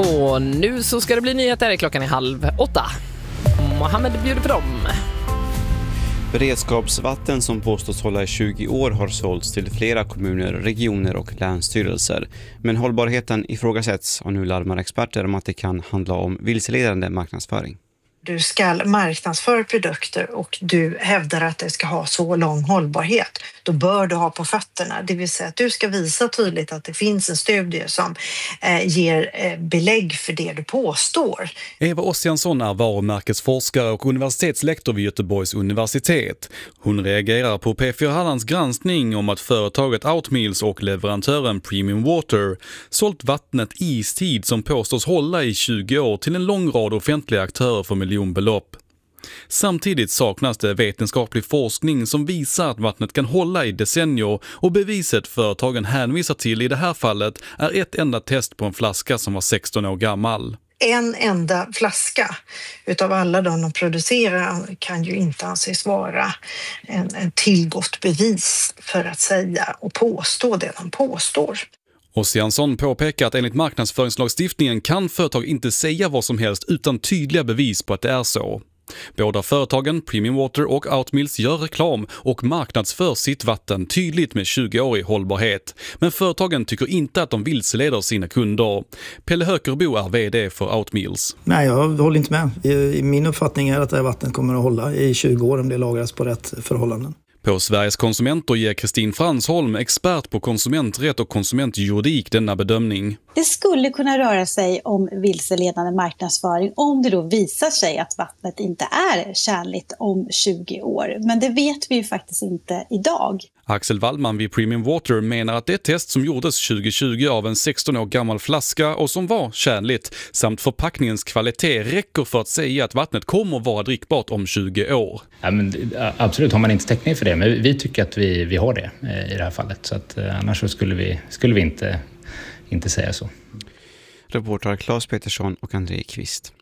Och nu så ska det bli nyheter. Klockan är 7:30. Mohammed bjuder på dem. Beredskapsvatten som påstås hålla i 20 år har sålts till flera kommuner, regioner och länsstyrelser. Men hållbarheten ifrågasätts och nu larmar experter om att det kan handla om vilseledande marknadsföring. Du ska marknadsföra produkter och du hävdar att det ska ha så lång hållbarhet. Då bör du ha på fötterna. Det vill säga att du ska visa tydligt att det finns en studie som ger belägg för det du påstår. Eva Ossiansson är varumärkesforskare och universitetslektor vid Göteborgs universitet. Hon reagerar på P4 Hallands granskning om att företaget Outmeals och leverantören Premium Water sålt vattnet Istid som påstås hålla i 20 år till en lång rad offentliga aktörer för miljonbelopp. Samtidigt saknas det vetenskaplig forskning som visar att vattnet kan hålla i decennier, och beviset företagen hänvisar till i det här fallet är ett enda test på en flaska som var 16 år gammal. En enda flaska utav alla de producerar kan ju inte anses vara en tillgått bevis för att säga och påstå det de påstår. Ossiansson påpekar att enligt marknadsföringslagstiftningen kan företag inte säga vad som helst utan tydliga bevis på att det är så. Båda företagen, Premium Water och Outmeals, gör reklam och marknadsför sitt vatten tydligt med 20-årig hållbarhet. Men företagen tycker inte att de vilseleder sina kunder. Pelle Hökerbo är vd för Outmeals. Nej, jag håller inte med. Min uppfattning är att det här vattnet kommer att hålla i 20 år om det lagras på rätt förhållanden. På Sveriges konsumenter ger Kristin Fransholm, expert på konsumenträtt och konsumentjuridik, denna bedömning. Det skulle kunna röra sig om vilseledande marknadsföring om det då visar sig att vattnet inte är tjänligt om 20 år. Men det vet vi ju faktiskt inte idag. Axel Wallman vid Premium Water menar att det test som gjordes 2020 av en 16 år gammal flaska och som var tjänligt samt förpackningens kvalitet räcker för att säga att vattnet kommer att vara drickbart om 20 år. Ja, men absolut har man inte täckning för det, men vi tycker att vi har det i det här fallet. Så att, annars så skulle vi inte säga så. Reporter Claes Petersson och André Kvist.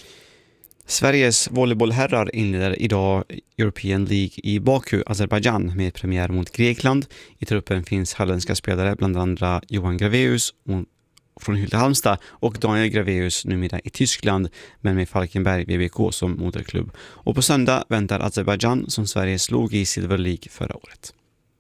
Sveriges volleybollherrar inleder idag European League i Baku, Azerbaijan, med premiär mot Grekland. I truppen finns halländska spelare, bland andra Johan Graveus från Hylte Halmstad och Daniel Graveus numera i Tyskland, men med Falkenberg VBK som moderklubb. Och på söndag väntar Azerbaijan som Sverige slog i Silver League förra året.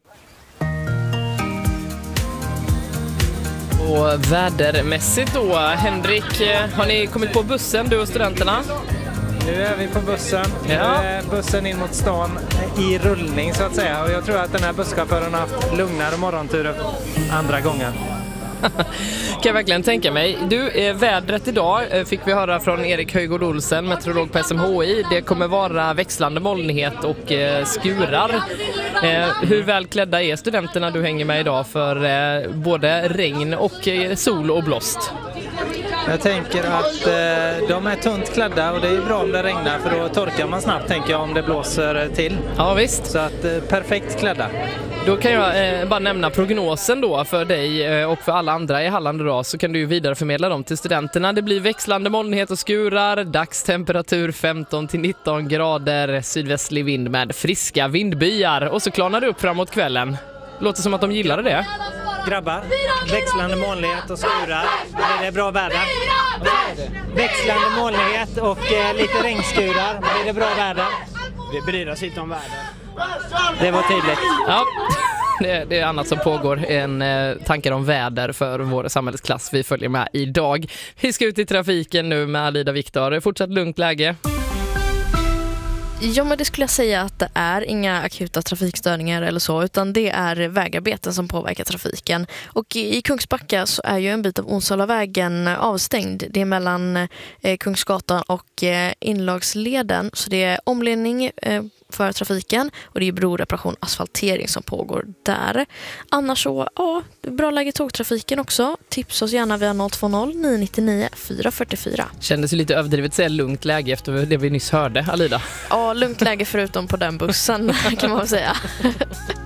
Och vädermässigt då, Henrik, har ni kommit på bussen, du och studenterna? Nu är vi på bussen. Nu är bussen in mot stan i rullning så att säga. Och jag tror att den här busschauffören har haft lugnare morgonturer andra gången. Kan jag verkligen tänka mig. Du, vädret idag fick vi höra från Erik Höjgård Olsen, meteorolog på SMHI. Det kommer vara växlande molnighet och skurar. Hur väl klädda är studenterna du hänger med idag för både regn och sol och blåst? Jag tänker att de är tunt klädda och det är bra om det regnar för då torkar man snabbt, tänker jag, om det blåser till. Ja visst. Så att perfekt klädda. Då kan jag bara nämna prognosen då för dig och för alla andra i Halland idag, så kan du ju vidareförmedla dem till studenterna. Det blir växlande molnighet och skurar, dagstemperatur 15-19 grader, sydvästlig vind med friska vindbyar och så klarnar det upp framåt kvällen. Låter som att de gillade det. Grabbar, växlande molnighet och skurar. Det är bra väder. Växlande molnighet och lite regnskurar. Det är bra väder. Vi bryr oss inte om väder. Det var tydligt. Ja, det är annat som pågår än tankar om väder för vår samhällsklass. Vi följer med idag. Vi ska ut i trafiken nu med Alida Viktor. Fortsatt lugnt läge. Ja, men det skulle jag säga att det är inga akuta trafikstörningar eller så, utan det är vägarbeten som påverkar trafiken. Och i Kungsbacka så är ju en bit av Onsalavägen avstängd. Det är mellan Kungsgatan och Inlagsleden, så det är omledning för trafiken och det är broreparation, asfaltering som pågår där. Annars så, ja, bra läge i tågtrafiken också. Tipsa oss gärna via 020 999 444. Kändes ju lite överdrivet att säga lugnt läge efter det vi nyss hörde, Alida. Ja, lugnt läge förutom på den bussen kan man väl säga.